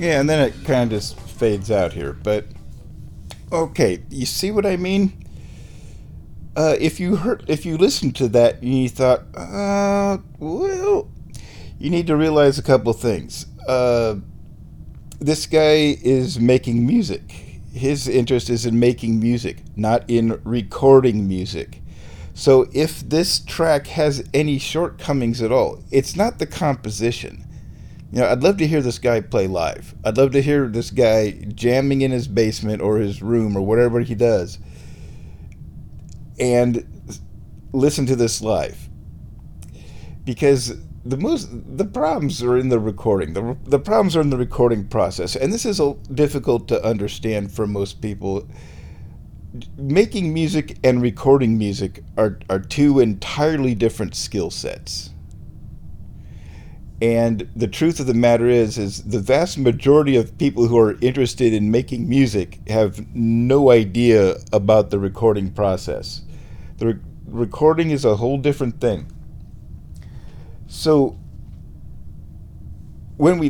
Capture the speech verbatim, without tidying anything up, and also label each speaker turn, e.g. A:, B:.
A: Yeah, and then it kind of just fades out here. But okay, you see what I mean? Uh, if you heard, if you listened to that and you thought, uh, well, you need to realize a couple things. Uh, this guy is making music. His interest is in making music, not in recording music. So if this track has any shortcomings at all, it's not the composition. You know, I'd love to hear this guy play live. I'd love to hear this guy jamming in his basement or his room or whatever he does and listen to this live. Because the most the problems are in the recording. The the problems are in the recording process, and this is a, difficult to understand for most people. Making music and recording music are are two entirely different skill sets. And the truth of the matter is, is the vast majority of people who are interested in making music have no idea about the recording process. The re- recording is a whole different thing. So when we